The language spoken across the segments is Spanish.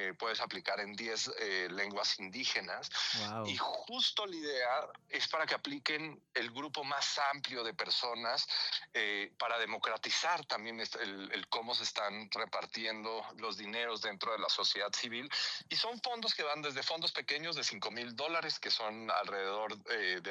puedes aplicar en 10 lenguas indígenas. Y Wow. justo la idea es para que apliquen el grupo más amplio de personas, para democratizar también el cómo se están repartiendo los dineros dentro de la sociedad civil. Y son fondos que van desde fondos pequeños de $5,000, que son alrededor de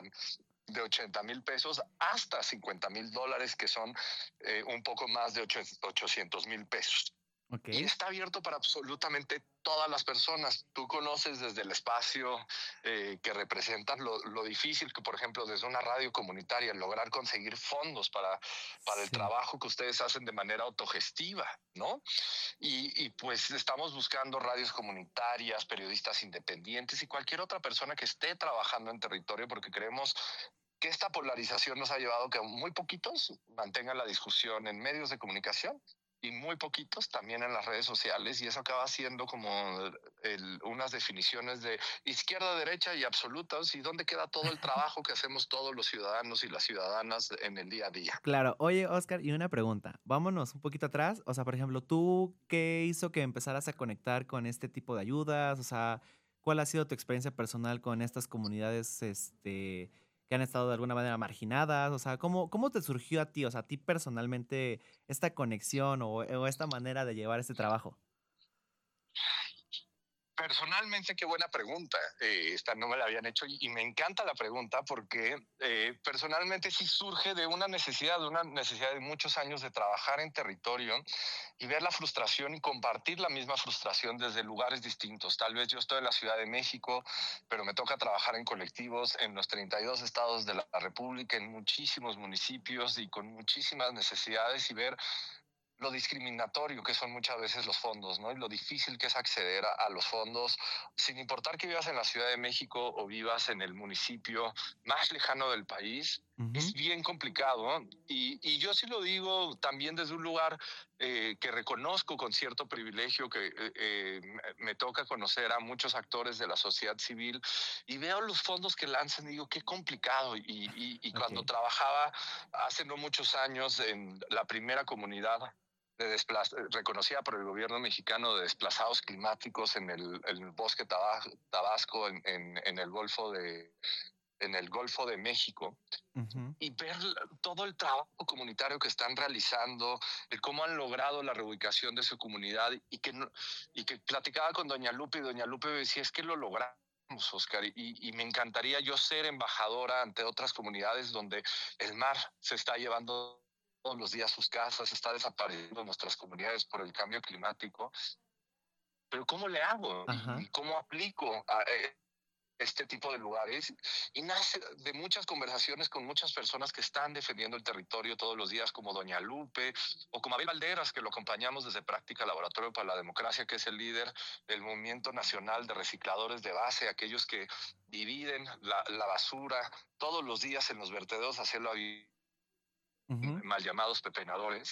80,000 pesos, hasta $50,000, que son un poco más de 800,000 pesos. Y Ok. está abierto para absolutamente todas las personas. Tú conoces desde el espacio que representan lo difícil que, por ejemplo, desde una radio comunitaria, lograr conseguir fondos para el Sí. trabajo que ustedes hacen de manera autogestiva, ¿no? Y pues estamos buscando radios comunitarias, periodistas independientes y cualquier otra persona que esté trabajando en territorio, porque creemos que esta polarización nos ha llevado a que muy poquitos mantengan la discusión en medios de comunicación y muy poquitos también en las redes sociales, y eso acaba siendo como unas definiciones de izquierda, derecha y absolutas, y dónde queda todo el trabajo que hacemos todos los ciudadanos y las ciudadanas en el día a día. Claro. Oye, Oscar, y una pregunta. Vámonos un poquito atrás. O sea, por ejemplo, ¿tú qué hizo que empezaras a conectar con este tipo de ayudas? O sea, ¿cuál ha sido tu experiencia personal con estas comunidades, que han estado de alguna manera marginadas? O sea, ¿cómo te surgió a ti, o sea, a ti personalmente, esta conexión o esta manera de llevar este trabajo? Personalmente, qué buena pregunta. Esta no me la habían hecho y me encanta la pregunta porque personalmente sí surge de una necesidad de muchos años de trabajar en territorio y ver la frustración y compartir la misma frustración desde lugares distintos. Tal vez yo estoy en la Ciudad de México, pero me toca trabajar en colectivos en los 32 estados de la República, en muchísimos municipios y con muchísimas necesidades, y ver lo discriminatorio que son muchas veces los fondos, ¿no? Y lo difícil que es acceder a los fondos, sin importar que vivas en la Ciudad de México o vivas en el municipio más lejano del país. Es Ujú. bien complicado, ¿no? Y yo sí lo digo también desde un lugar que reconozco con cierto privilegio, que me toca conocer a muchos actores de la sociedad civil y veo los fondos que lanzan y digo, qué complicado. Y cuando Okey. trabajaba hace no muchos años en la primera comunidad reconocida por el gobierno mexicano de desplazados climáticos en el bosque Tabasco, en el Golfo de México, Ujú. y ver todo el trabajo comunitario que están realizando, el cómo han logrado la reubicación de su comunidad, y que platicaba con doña Lupe, y doña Lupe me decía, es que lo logramos, Oscar, y me encantaría yo ser embajadora ante otras comunidades donde el mar se está llevando todos los días sus casas, está desapareciendo nuestras comunidades por el cambio climático, pero ¿cómo le hago? ¿Y Ajá. cómo aplico a este tipo de lugares? Y nace de muchas conversaciones con muchas personas que están defendiendo el territorio todos los días, como doña Lupe o como Abel Valderas, que lo acompañamos desde Práctica Laboratorio para la Democracia, que es el líder del Movimiento Nacional de Recicladores de Base, aquellos que dividen la basura todos los días en los vertederos a cielo abierto, Ujú. mal llamados pepenadores.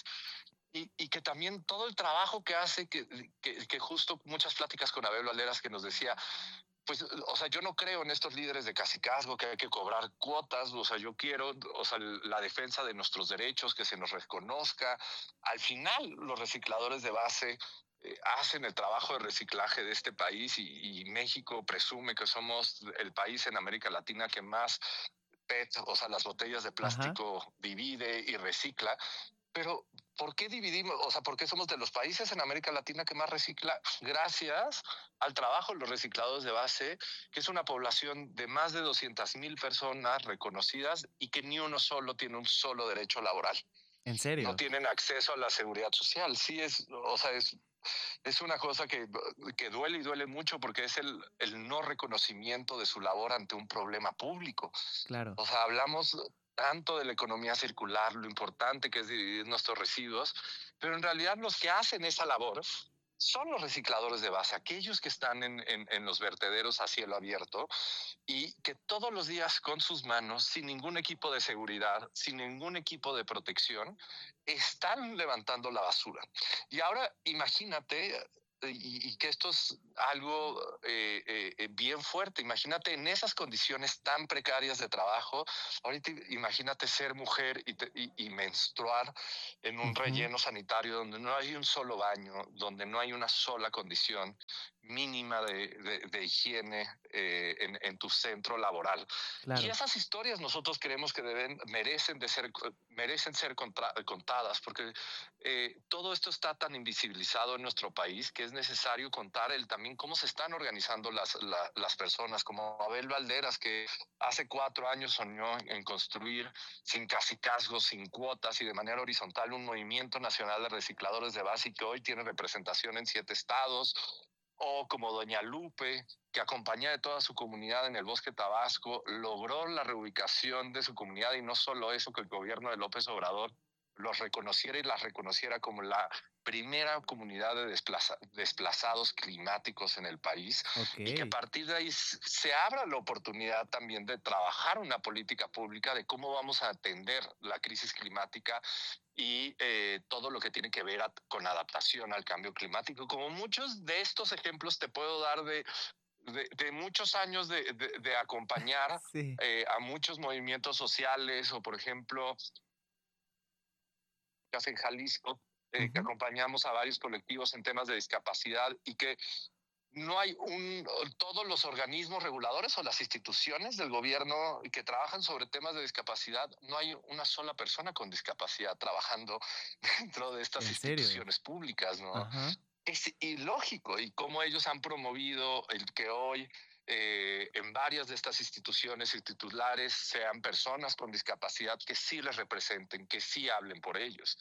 Y que también todo el trabajo que hace, que justo muchas pláticas con Abel Valderas, que nos decía, pues, o sea, yo no creo en estos líderes de cacicazgo que hay que cobrar cuotas. O sea, yo quiero, o sea, la defensa de nuestros derechos, que se nos reconozca. Al final, los recicladores de base hacen el trabajo de reciclaje de este país, y México presume que somos el país en América Latina que más PET, o sea, las botellas de Ajá. plástico, divide y recicla. Pero, ¿por qué dividimos? O sea, ¿por qué somos de los países en América Latina que más recicla? Gracias al trabajo de los recicladores de base, que es una población de más de 200,000 personas reconocidas y que ni uno solo tiene un solo derecho laboral. ¿En No serio? tienen acceso a la seguridad social. Sí, o sea, es una cosa que duele, y duele mucho, porque es el no reconocimiento de su labor ante un problema público. Claro. O sea, hablamos tanto de la economía circular, lo importante que es dividir nuestros residuos, pero en realidad los que hacen esa labor son los recicladores de base, aquellos que están en los vertederos a cielo abierto, y que todos los días con sus manos, sin ningún equipo de seguridad, sin ningún equipo de protección, están levantando la basura. Y ahora imagínate y que esto es algo bien fuerte. Imagínate en esas condiciones tan precarias de trabajo. Ahorita imagínate ser mujer y menstruar en un Ujú, relleno sanitario donde no hay un solo baño, donde no hay una sola condición mínima de higiene en tu centro laboral. Y claro. esas historias nosotros creemos que merecen ser contadas, porque todo esto está tan invisibilizado en nuestro país que es necesario contar también cómo se están organizando las personas, como Abel Valderas, que hace 4 años soñó en construir sin cacicazgos, sin cuotas y de manera horizontal un movimiento nacional de recicladores de base y que hoy tiene representación en 7 estados, o como Doña Lupe, que acompañada de toda su comunidad en el Bosque Tabasco, logró la reubicación de su comunidad y no solo eso, que el gobierno de López Obrador los reconociera y las reconociera como la primera comunidad de desplazados climáticos en el país Ok. y que a partir de ahí se abra la oportunidad también de trabajar una política pública de cómo vamos a atender la crisis climática y todo lo que tiene que ver con adaptación al cambio climático. Como muchos de estos ejemplos te puedo dar de muchos años de acompañar Sí. a muchos movimientos sociales o, por ejemplo, en Jalisco, que Ujú. acompañamos a varios colectivos en temas de discapacidad y que no hay todos los organismos reguladores o las instituciones del gobierno que trabajan sobre temas de discapacidad, no hay una sola persona con discapacidad trabajando dentro de estas ¿En serio? instituciones públicas, ¿no? Ajá. Es ilógico y cómo ellos han promovido el que hoy en varias de estas instituciones y titulares sean personas con discapacidad que sí les representen, que sí hablen por ellos.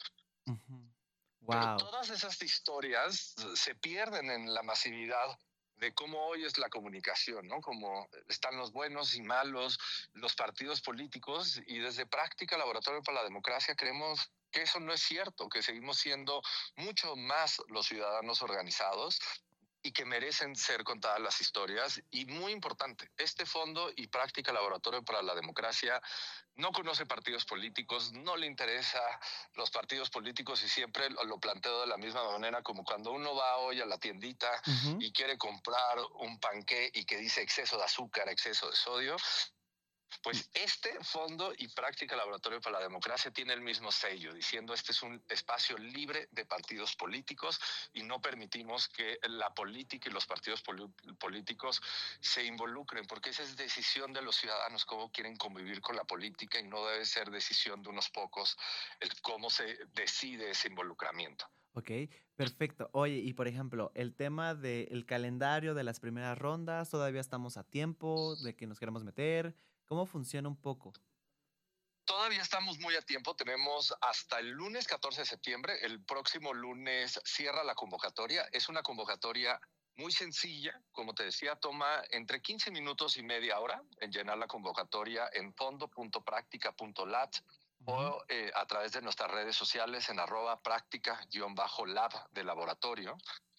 Pero Wow. todas esas historias se pierden en la masividad de cómo hoy es la comunicación, ¿no? Como están los buenos y malos, los partidos políticos, y desde Práctica Laboratorio para la Democracia creemos que eso no es cierto, que seguimos siendo mucho más los ciudadanos organizados y que merecen ser contadas las historias. Y muy importante, este fondo y Práctica Laboratorio para la Democracia no conoce partidos políticos, no le interesa los partidos políticos y siempre lo planteo de la misma manera como cuando uno va hoy a la tiendita Ujú. y quiere comprar un panqué y que dice exceso de azúcar, exceso de sodio. Pues este fondo y Práctica Laboratorio para la Democracia tiene el mismo sello, diciendo este es un espacio libre de partidos políticos y no permitimos que la política y los partidos políticos se involucren, porque esa es decisión de los ciudadanos cómo quieren convivir con la política y no debe ser decisión de unos pocos el cómo se decide ese involucramiento. Ok, perfecto. Oye, y por ejemplo, el tema del calendario de las primeras rondas, todavía estamos a tiempo de que nos queramos meter. ¿Cómo funciona un poco? Todavía estamos muy a tiempo, tenemos hasta el lunes 14 de septiembre, el próximo lunes cierra la convocatoria, es una convocatoria muy sencilla, como te decía, toma entre 15 minutos y media hora en llenar la convocatoria en fondo.practica.lat Ujú. o a través de nuestras redes sociales en @práctica_lab de laboratorio.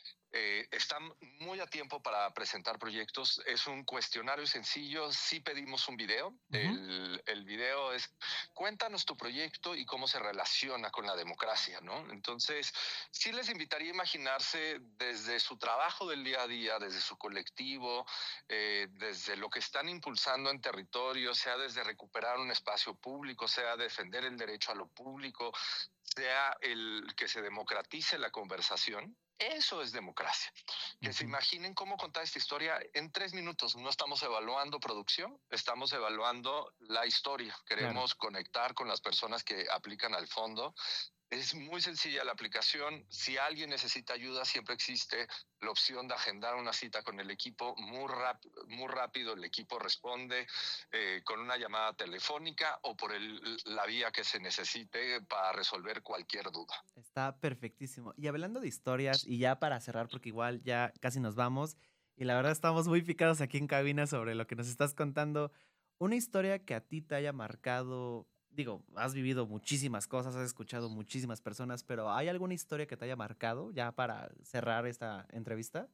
Están muy a tiempo para presentar proyectos. Es un cuestionario sencillo. Sí pedimos un video. Ujú. El video es cuéntanos tu proyecto y cómo se relaciona con la democracia, ¿no? Entonces, sí les invitaría a imaginarse desde su trabajo del día a día, desde su colectivo, desde lo que están impulsando en territorio, sea desde recuperar un espacio público, sea defender el derecho a lo público, sea el que se democratice la conversación. Eso es democracia. Que se Ujú. imaginen cómo contar esta historia en 3 minutos. No estamos evaluando producción, estamos evaluando la historia. Claro. Queremos conectar con las personas que aplican al fondo. Es muy sencilla la aplicación. Si alguien necesita ayuda, siempre existe la opción de agendar una cita con el equipo. Muy rápido el equipo responde con una llamada telefónica o por la vía que se necesite para resolver cualquier duda. Está perfectísimo. Y hablando de historias, y ya para cerrar, porque igual ya casi nos vamos, y la verdad estamos muy picados aquí en cabina sobre lo que nos estás contando, una historia que a ti te haya marcado, digo, has vivido muchísimas cosas, has escuchado muchísimas personas, pero ¿hay alguna historia que te haya marcado ya para cerrar esta entrevista?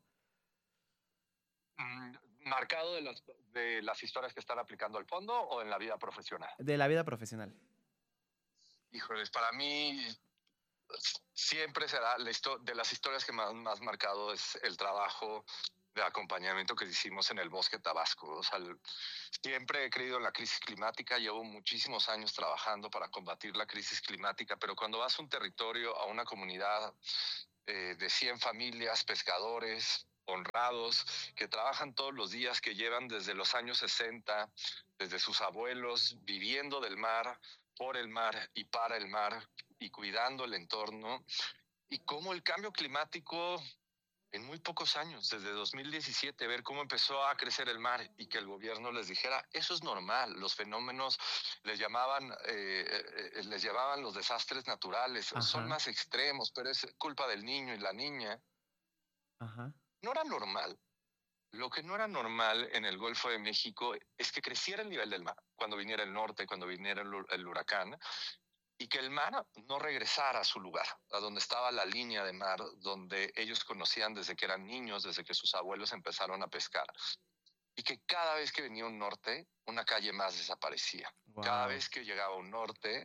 Mm, ¿Marcado de las historias que están aplicando al fondo o en la vida profesional? De la vida profesional. Híjoles, para mí siempre será de las historias que más marcado es el trabajo de acompañamiento que hicimos en el bosque Tabasco. O sea, siempre he creído en la crisis climática, llevo muchísimos años trabajando para combatir la crisis climática, pero cuando vas a un territorio, a una comunidad de 100 familias, pescadores honrados, que trabajan todos los días, que llevan desde los años 60, desde sus abuelos, viviendo del mar, por el mar y para el mar, y cuidando el entorno, y cómo el cambio climático en muy pocos años, desde 2017, ver cómo empezó a crecer el mar y que el gobierno les dijera, eso es normal, los fenómenos les llamaban los desastres naturales, son Ajá, más extremos, pero es culpa del niño y la niña. ajá, No era normal. Lo que no era normal en el Golfo de México es que creciera el nivel del mar cuando viniera el norte, cuando viniera el huracán, y que el mar no regresara a su lugar, a donde estaba la línea de mar, donde ellos conocían desde que eran niños, desde que sus abuelos empezaron a pescar. Y que cada vez que venía un norte, una calle más desaparecía. Cada wow, vez que llegaba un norte,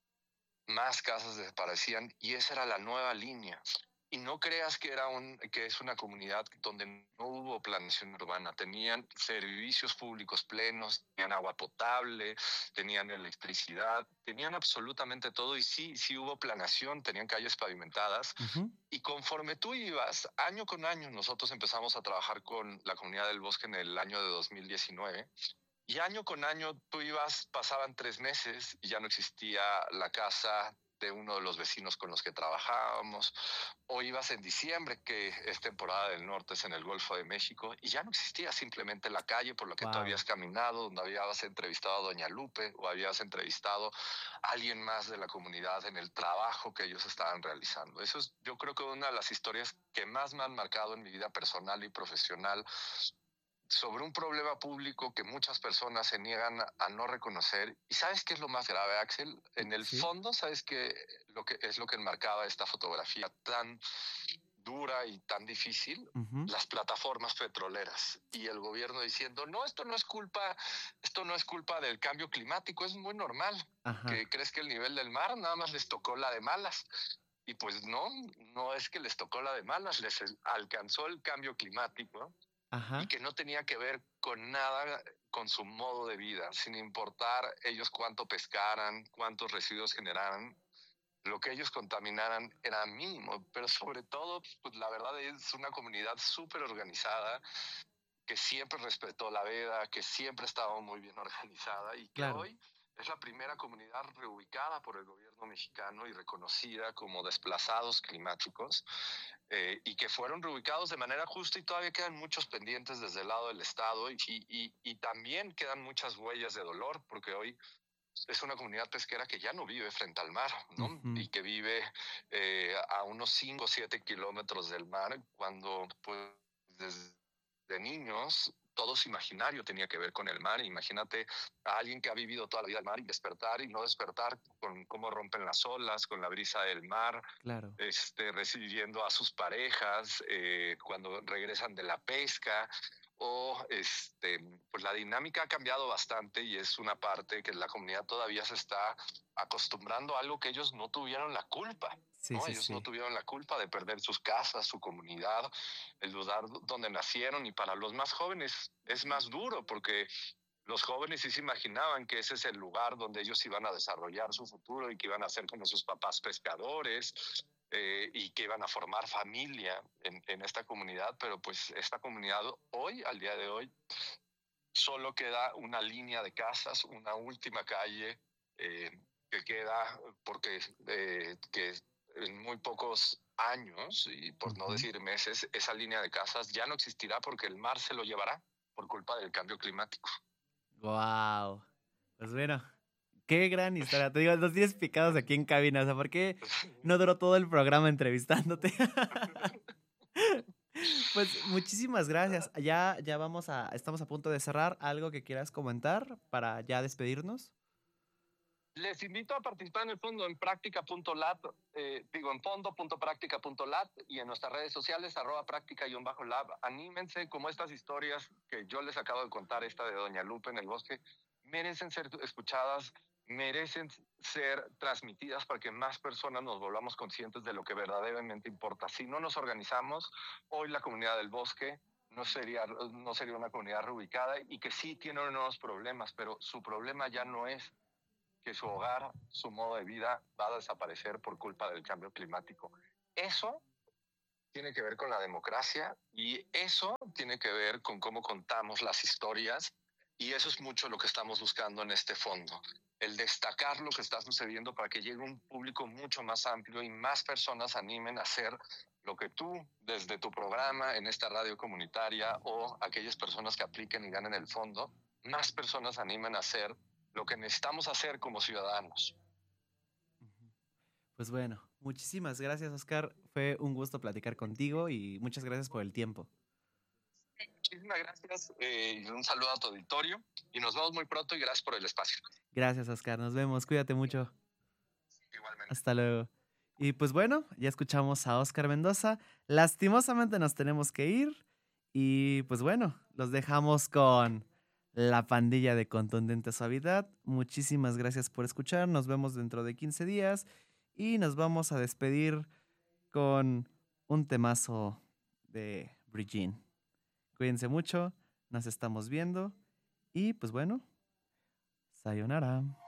más casas desaparecían y esa era la nueva línea. Y no creas que es una comunidad donde no hubo planeación urbana. Tenían servicios públicos plenos, tenían agua potable, tenían electricidad, tenían absolutamente todo. Y sí hubo planeación, tenían calles pavimentadas. ujú, Y conforme tú ibas, año con año, nosotros empezamos a trabajar con la comunidad del bosque en el año de 2019. Y año con año tú ibas, pasaban 3 meses y ya no existía la casa de uno de los vecinos con los que trabajábamos, o ibas en diciembre, que es temporada del norte, es en el Golfo de México, y ya no existía simplemente la calle por la que tú wow, habías caminado, donde habías entrevistado a Doña Lupe o habías entrevistado a alguien más de la comunidad en el trabajo que ellos estaban realizando. Eso es, yo creo que una de las historias que más me han marcado en mi vida personal y profesional sobre un problema público que muchas personas se niegan a no reconocer. ¿Y sabes qué es lo más grave, Axel? En el sí, fondo, ¿sabes qué lo que es lo que enmarcaba esta fotografía tan dura y tan difícil? ujú, Las plataformas petroleras y el gobierno diciendo, no, esto no es culpa del cambio climático, es muy normal. ajá, ¿Que crees que el nivel del mar nada más les tocó la de malas? Y pues no, no es que les tocó la de malas, les alcanzó el cambio climático y ajá, que no tenía que ver con nada con su modo de vida, sin importar ellos cuánto pescaran, cuántos residuos generaran, lo que ellos contaminaran era mínimo, pero sobre todo, pues la verdad es una comunidad súper organizada, que siempre respetó la veda, que siempre estaba muy bien organizada y que claro, hoy es la primera comunidad reubicada por el gobierno mexicano y reconocida como desplazados climáticos, y que fueron reubicados de manera justa y todavía quedan muchos pendientes desde el lado del Estado y también quedan muchas huellas de dolor porque hoy es una comunidad pesquera que ya no vive frente al mar, ¿no? ujú, Y que vive a unos 5 o 7 kilómetros del mar cuando pues desde niños todo su imaginario tenía que ver con el mar. Imagínate a alguien que ha vivido toda la vida al mar y despertar y no despertar con cómo rompen las olas, con la brisa del mar, claro, recibiendo a sus parejas cuando regresan de la pesca o pues la dinámica ha cambiado bastante y es una parte que la comunidad todavía se está acostumbrando a algo que ellos no tuvieron la culpa. sí, ¿No? sí, Ellos no sí, tuvieron la culpa de perder sus casas, su comunidad, el lugar donde nacieron y para los más jóvenes es más duro porque los jóvenes sí se imaginaban que ese es el lugar donde ellos iban a desarrollar su futuro y que iban a ser como sus papás pescadores, y que iban a formar familia en esta comunidad, pero pues esta comunidad hoy, al día de hoy, solo queda una línea de casas, una última calle eh, que queda porque que en muy pocos años, y por no ujú, decir meses, esa línea de casas ya no existirá porque el mar se lo llevará por culpa del cambio climático. wow, pues bueno, qué gran historia, te digo, los 10 picados aquí en cabina, o sea, ¿por qué no duró todo el programa entrevistándote? Pues muchísimas gracias. Ya estamos a punto de cerrar. ¿Algo que quieras comentar para ya despedirnos? Les invito a participar en el fondo en práctica.lat, en fondo.práctica.lat y en nuestras redes sociales, @práctica_lab. Anímense, como estas historias que yo les acabo de contar, esta de Doña Lupe en el bosque, merecen ser escuchadas, merecen ser transmitidas para que más personas nos volvamos conscientes de lo que verdaderamente importa. Si no nos organizamos, hoy la comunidad del bosque no sería una comunidad reubicada y que sí tiene unos problemas, pero su problema ya no es que su hogar, su modo de vida va a desaparecer por culpa del cambio climático. Eso tiene que ver con la democracia y eso tiene que ver con cómo contamos las historias y eso es mucho lo que estamos buscando en este fondo, el destacar lo que está sucediendo para que llegue un público mucho más amplio y más personas animen a hacer lo que tú desde tu programa en esta radio comunitaria o aquellas personas que apliquen y ganen el fondo, más personas animen a hacer lo que necesitamos hacer como ciudadanos. Ujú. Pues bueno, muchísimas gracias, Oscar. Fue un gusto platicar contigo y muchas gracias por el tiempo. Muchísimas gracias y un saludo a tu auditorio y nos vemos muy pronto y gracias por el espacio. Gracias, Oscar. Nos vemos. Cuídate mucho. Igualmente. Hasta luego. Y pues bueno, ya escuchamos a Oscar Mendoza. Lastimosamente nos tenemos que ir. Y pues bueno, los dejamos con la pandilla de contundente suavidad. Muchísimas gracias por escuchar. Nos vemos dentro de 15 días. Y nos vamos a despedir con un temazo de Brigitte. Cuídense mucho. Nos estamos viendo. Y pues bueno, sayonara.